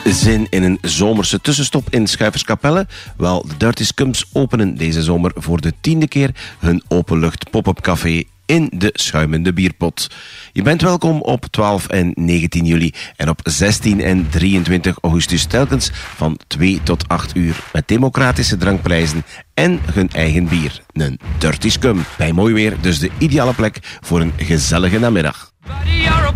Zin in een zomerse tussenstop in Schuiverskapelle? Wel, de Dirty Scums openen deze zomer voor de 10e keer hun openlucht pop-up café in de Schuimende Bierpot. Je bent welkom op 12 en 19 juli en op 16 en 23 augustus telkens van 2 tot 8 uur met democratische drankprijzen en hun eigen bier, een Dirty Scum. Bij mooi weer dus de ideale plek voor een gezellige namiddag.